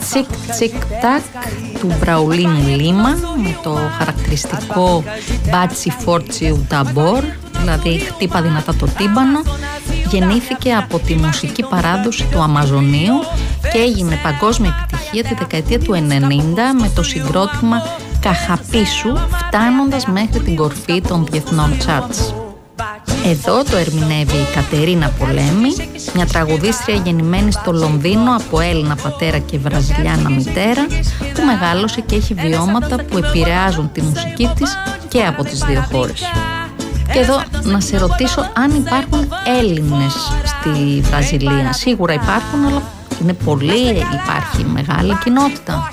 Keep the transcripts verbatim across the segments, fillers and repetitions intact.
Τσικ τσικ τακ του Μπραουλίνου Λίμα με το χαρακτηριστικό μπάτσι φόρτσιου ταμπόρ, δηλαδή χτύπα δυνατά το τύμπανο, γεννήθηκε από τη μουσική παράδοση του Αμαζονίου και έγινε παγκόσμια επιτυχία τη δεκαετία του ενενήντα με το συγκρότημα Καχαπίσου, φτάνοντας μέχρι την κορφή των διεθνών charts. Εδώ το ερμηνεύει η Κατερίνα Πολέμη, μια τραγουδίστρια γεννημένη στο Λονδίνο από Έλληνα πατέρα και Βραζιλιάνα μητέρα, που μεγάλωσε και έχει βιώματα που επηρεάζουν τη μουσική της και από τις δύο χώρες. Και εδώ να σε ρωτήσω αν υπάρχουν Έλληνες στη Βραζιλία. Σίγουρα υπάρχουν, αλλά είναι πολλοί, υπάρχει μεγάλη κοινότητα.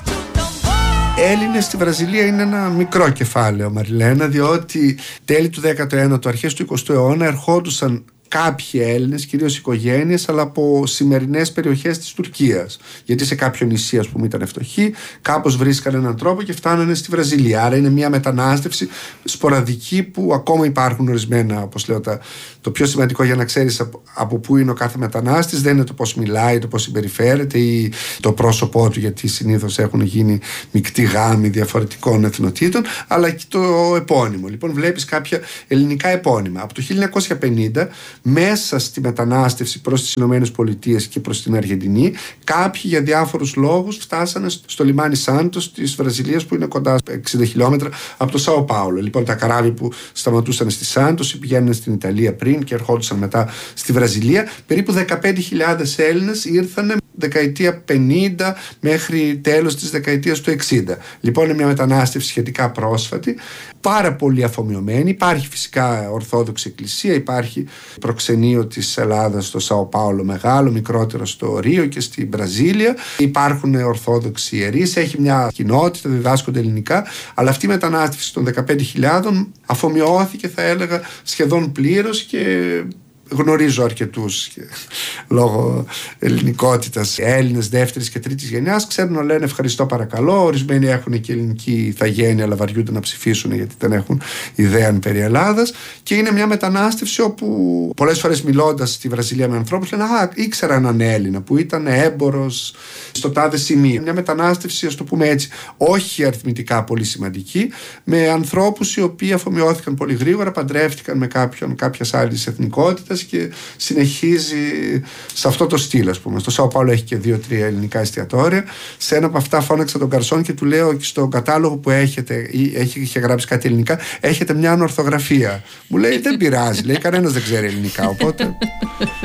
Έλληνες στη Βραζιλία είναι ένα μικρό κεφάλαιο, Μαριλένα, διότι τέλη του δέκατου ένατου, αρχές του εικοστού αιώνα ερχόντουσαν κάποιοι Έλληνες, κυρίως οικογένειες, αλλά από σημερινές περιοχές της Τουρκίας. Γιατί σε κάποιο νησί, ας πούμε, ήταν φτωχοί, κάπως βρίσκαν έναν τρόπο και φτάνανε στη Βραζιλία. Άρα είναι μια μετανάστευση σποραδική που ακόμα υπάρχουν ορισμένα, όπως λέω, τα, το πιο σημαντικό για να ξέρεις από, από πού είναι ο κάθε μετανάστης δεν είναι το πώς μιλάει, το πώς συμπεριφέρεται ή το πρόσωπό του, γιατί συνήθως έχουν γίνει μεικτοί γάμοι διαφορετικών εθνοτήτων, αλλά και το επώνυμο. Λοιπόν, βλέπεις κάποια ελληνικά επώνυμα. Από το χίλια εννιακόσια πενήντα, μέσα στη μετανάστευση προς τις Ηνωμένες Πολιτείες και προς την Αργεντινή, κάποιοι για διάφορους λόγους φτάσανε στο λιμάνι Σάντος της Βραζιλίας, που είναι κοντά εξήντα χιλιόμετρα από το Σάο Πάολο. Λοιπόν, τα καράβια που σταματούσαν στη Σάντος ή πηγαίνουν στην Ιταλία πριν και ερχόντουσαν μετά στη Βραζιλία, περίπου δεκαπέντε χιλιάδες Έλληνες ήρθανε δεκαετία πενήντα μέχρι τέλος της δεκαετίας του εξήντα. Λοιπόν, είναι μια μετανάστευση σχετικά πρόσφατη, πάρα πολύ αφομοιωμένη. Υπάρχει φυσικά Ορθόδοξη Εκκλησία, υπάρχει προξενείο της Ελλάδας στο Σάο Πάολο μεγάλο, μικρότερο στο Ρίο και στη Βραζίλια. Υπάρχουν Ορθόδοξοι ιερείς, έχει μια κοινότητα, διδάσκονται ελληνικά, αλλά αυτή η μετανάστευση των δεκαπέντε χιλιάδων αφομοιώθηκε, θα έλεγα, σχεδόν πλήρως και γνωρίζω αρκετούς λόγω ελληνικότητας Έλληνες δεύτερης και τρίτης γενιάς. Ξέρουν να λένε ευχαριστώ παρακαλώ. Ορισμένοι έχουν και ελληνική ηθαγένεια, αλλά βαριούνται να ψηφίσουν γιατί δεν έχουν ιδέα περί Ελλάδας. Και είναι μια μετανάστευση όπου πολλές φορές μιλώντας στη Βραζιλία με ανθρώπους λένε α, ήξερα έναν Έλληνα που ήταν έμπορος στο τάδε σημείο. Μια μετανάστευση, ας το πούμε έτσι, όχι αριθμητικά πολύ σημαντική, με ανθρώπους οι οποίοι αφομοιώθηκαν πολύ γρήγορα, παντρεύτηκαν με κάποιον κάποιας άλλης εθνικότητας και συνεχίζει σε αυτό το στυλ, ας πούμε. Στο Σάο Πάολο έχει και δύο-τρία ελληνικά εστιατόρια. Σε ένα από αυτά φώναξα τον γκαρσόν και του λέω: στο κατάλογο που έχετε, ή έχει, είχε γράψει κάτι ελληνικά, έχετε μια ανορθογραφία. Μου λέει: δεν πειράζει, λέει, κανένας δεν ξέρει ελληνικά. Οπότε